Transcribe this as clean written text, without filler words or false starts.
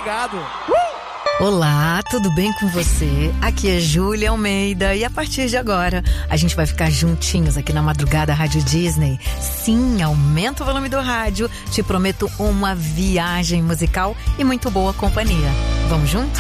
obrigado. Olá, tudo bem com você? Aqui é Júlia Almeida e a partir de agora a gente vai ficar juntinhos aqui na Madrugada Rádio Disney. Sim, aumenta o volume do rádio, te prometo uma viagem musical e muito boa companhia. Vamos junto?